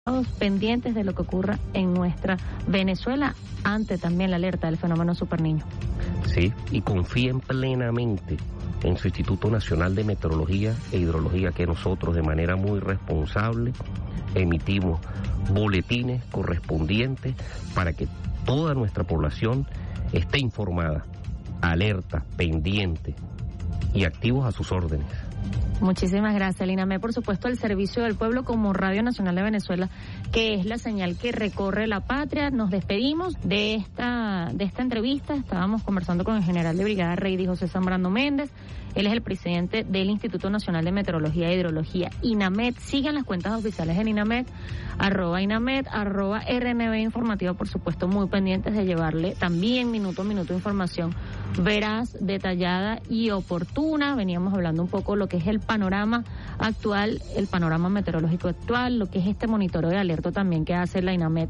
pendientes de lo que ocurra en nuestra Venezuela ante también la alerta del fenómeno Superniño. Sí, y confíen plenamente en su Instituto Nacional de Meteorología e Hidrología, que nosotros de manera muy responsable emitimos boletines correspondientes para que toda nuestra población esté informada, alerta, pendiente y activos a sus órdenes. Muchísimas gracias, Linamé, por supuesto, el servicio del pueblo como Radio Nacional de Venezuela, que es la señal que recorre la patria. Nos despedimos de esta entrevista. Estábamos conversando con el general de brigada Reidy José Zambrano Méndez. Él es el presidente del Instituto Nacional de Meteorología e Hidrología, INAMED. Sigan las cuentas oficiales en INAMED, @INAMED, @RNB Informativa, por supuesto, muy pendientes de llevarle también minuto a minuto información veraz, detallada y oportuna. Veníamos hablando un poco lo que es el panorama actual, el panorama meteorológico actual, lo que es este monitoreo de alerta también que hace la INAMED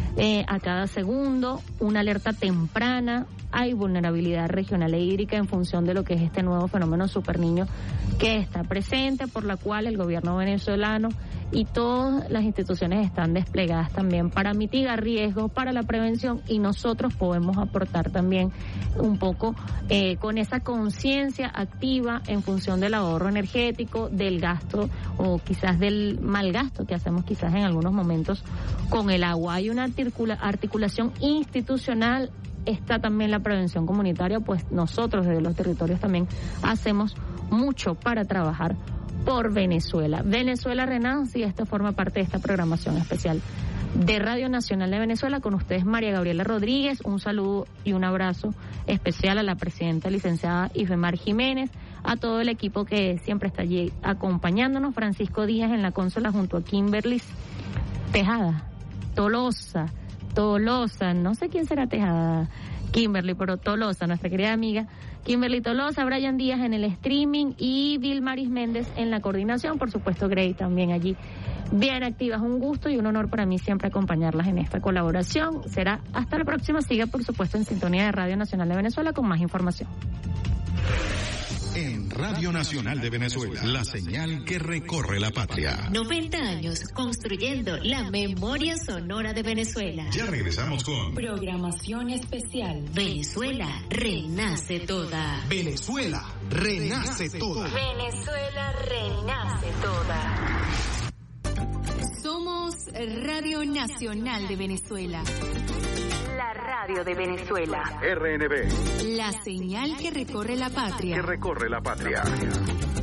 a cada segundo, una alerta temprana. Hay vulnerabilidad regional e hídrica en función de lo que es este nuevo fenómeno Superniño que está presente, por la cual el gobierno venezolano y todas las instituciones están desplegadas también para mitigar riesgos, para la prevención, y nosotros podemos aportar también un poco con esa conciencia activa en función del ahorro energético, del gasto o quizás del mal gasto que hacemos quizás en algunos momentos con el agua. Hay una articulación institucional. Está también la prevención comunitaria, pues nosotros desde los territorios también hacemos mucho para trabajar por Venezuela. Venezuela renace, y esto forma parte de esta programación especial de Radio Nacional de Venezuela. Con ustedes, María Gabriela Rodríguez. Un saludo y un abrazo especial a la presidenta licenciada Ifemar Jiménez, a todo el equipo que siempre está allí acompañándonos. Francisco Díaz en la consola junto a Kimberly Tejada, Tolosa, no sé quién será Tejada, Kimberly, pero Tolosa, nuestra querida amiga Kimberly Tolosa, Brian Díaz en el streaming y Vilmaris Méndez en la coordinación, por supuesto Grey también allí bien activas. Un gusto y un honor para mí siempre acompañarlas en esta colaboración. Será hasta la próxima. Siga por supuesto en sintonía de Radio Nacional de Venezuela con más información. En Radio Nacional de Venezuela, la señal que recorre la patria. 90 años construyendo la memoria sonora de Venezuela. Ya regresamos con programación especial. Venezuela renace toda. Venezuela renace toda. Venezuela renace toda. Somos Radio Nacional de Venezuela. La radio de Venezuela. RNB. La señal que recorre la patria. Que recorre la patria.